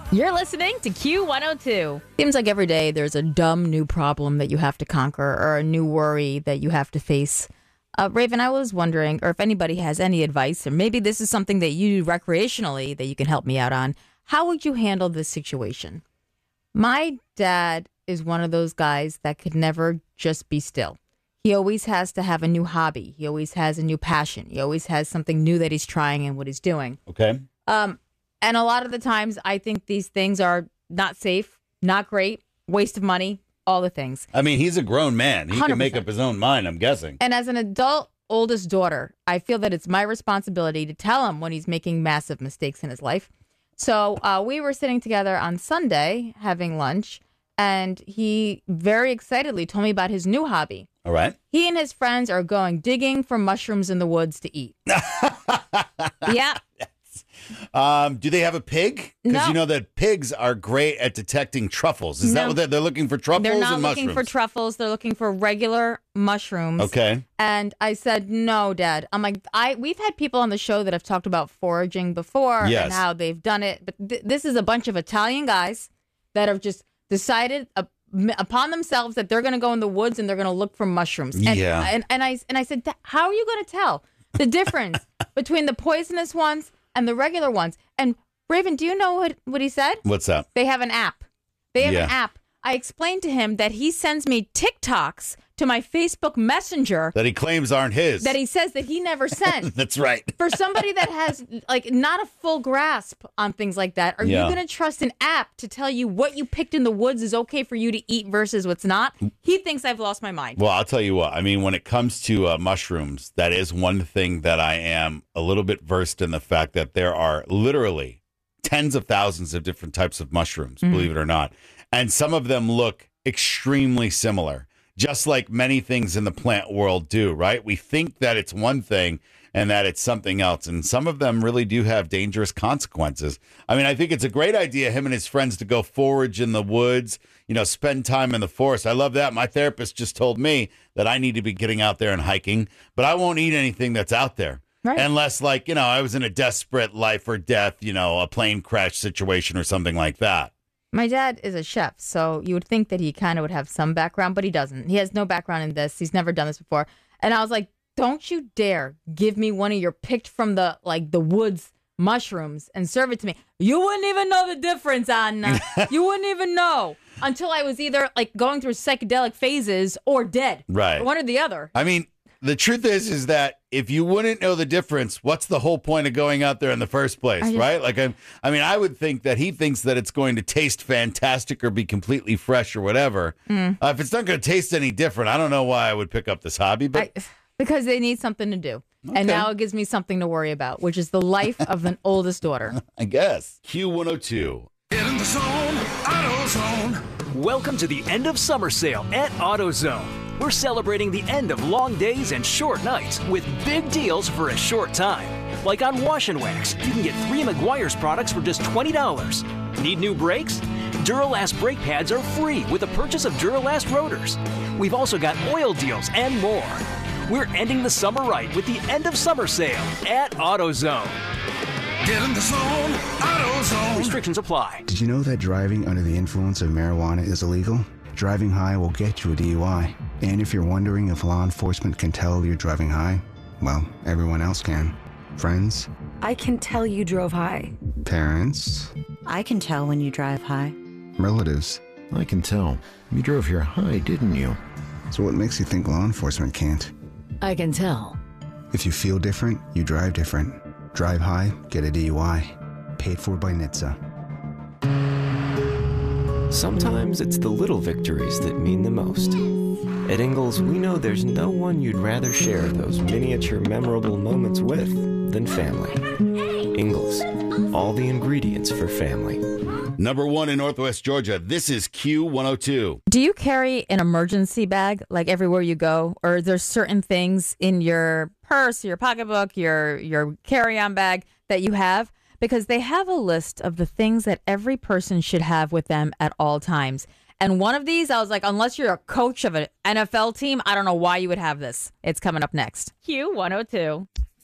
You're listening to Q102. Seems like every day there's a dumb new problem that you have to conquer or a new worry that you have to face. Raven, I was wondering, or if anybody has any advice, or maybe this is something that you do recreationally that you can help me out on. How would you handle this situation? My dad is one of those guys that could never just be still. He always has to have a new hobby. He always has a new passion. He always has something new that he's trying and what he's doing. Okay. And a lot of the times, I think these things are not safe, not great, waste of money, all the things. I mean, he's a grown man. He 100%. can make up his own mind, I'm guessing. And as an adult oldest daughter, I feel that it's my responsibility to tell him when he's making massive mistakes in his life. So we were sitting together on Sunday having lunch, and he very excitedly told me about his new hobby. All right. He and his friends are going digging for mushrooms in the woods to eat. Yeah. Do they have a pig? Because No. you know that pigs are great at detecting truffles. Is that No. what they're looking for? Truffles They're not and looking mushrooms? for truffles. They're looking for regular mushrooms. Okay. And I said, no, Dad. I'm like, we've had people on the show that have talked about foraging before Yes. and how they've done it. But this is a bunch of Italian guys that have just decided upon themselves that they're going to go in the woods and they're going to look for mushrooms. And, Yeah. And I said, how are you going to tell the difference between the poisonous ones and the regular ones? And Raven, do you know what he said? What's that? They have an app. They have Yeah. an app. I explained to him that he sends me TikToks to my Facebook Messenger That he claims aren't his. that he says that he never sent. That's right. For somebody that has like not a full grasp on things like that, are Yeah. you going to trust an app to tell you what you picked in the woods is okay for you to eat versus what's not? He thinks I've lost my mind. Well, I'll tell you what. I mean, when it comes to mushrooms, that is one thing that I am a little bit versed in, the fact that there are literally tens of thousands of different types of mushrooms, believe it or not. And some of them look extremely similar, just like many things in the plant world do, right? We think that it's one thing and that it's something else. And some of them really do have dangerous consequences. I mean, I think it's a great idea, him and his friends, to go forage in the woods, spend time in the forest. I love that. My therapist just told me that I need to be getting out there and hiking, but I won't eat anything that's out there. Right. Unless, I was in a desperate life or death, a plane crash situation or something like that. My dad is a chef, so you would think that he kind of would have some background, but he doesn't. He has no background in this. He's never done this before. And I was like, don't you dare give me one of your picked from the woods mushrooms and serve it to me. You wouldn't even know the difference, Anna. You wouldn't even know until I was either going through psychedelic phases or dead. Right. One or the other. I mean, the truth is that if you wouldn't know the difference, what's the whole point of going out there in the first place, right? I would think that he thinks that it's going to taste fantastic or be completely fresh or whatever. If it's not going to taste any different, I don't know why I would pick up this hobby, but because they need something to do. Okay. And now it gives me something to worry about, which is the life of an oldest daughter. I guess. Q102. Get in the zone, AutoZone. Welcome to the end of summer sale at AutoZone. We're celebrating the end of long days and short nights with big deals for a short time. Like on Wash and Wax, you can get 3 Meguiar's products for just $20. Need new brakes? Duralast brake pads are free with the purchase of Duralast rotors. We've also got oil deals and more. We're ending the summer right with the end of summer sale at AutoZone. Get in the zone, AutoZone. Restrictions apply. Did you know that driving under the influence of marijuana is illegal? Driving high will get you a DUI. And if you're wondering if law enforcement can tell you're driving high, well, everyone else can. Friends, I can tell you drove high. parents, I can tell when you drive high. relatives. I can tell. You drove here high, didn't you? So what makes you think law enforcement can't? I can tell. If you feel different, you drive different. Drive high, get a DUI. Paid for by NHTSA. Sometimes it's the little victories that mean the most. At Ingalls, we know there's no one you'd rather share those miniature memorable moments with than family. Ingalls, all the ingredients for family. Number 1 in Northwest Georgia. This is Q102. Do you carry an emergency bag like everywhere you go? Or is there certain things in your purse, your pocketbook, your carry-on bag that you have? Because they have a list of the things that every person should have with them at all times. And one of these, I was like, unless you're a coach of an NFL team, I don't know why you would have this. It's coming up next. Q102.